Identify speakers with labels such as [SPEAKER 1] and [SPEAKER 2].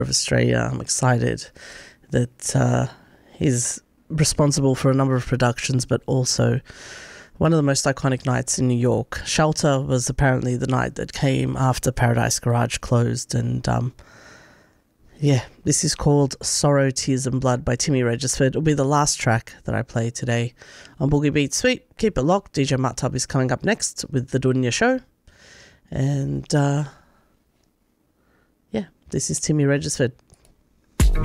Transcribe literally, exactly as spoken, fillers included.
[SPEAKER 1] of Australia. I'm excited that uh, he's responsible for a number of productions, but also one of the most iconic nights in New York. Shelter was apparently the night that came after Paradise Garage closed, and um, yeah, this is called Sorrow, Tears and Blood by Timmy Regisford. It'll be the last track that I play today on Boogie Beat Sweet. Keep it locked. D J Matt Tubb is coming up next with the Dunya Show. And uh, yeah, this is Timmy Regisford.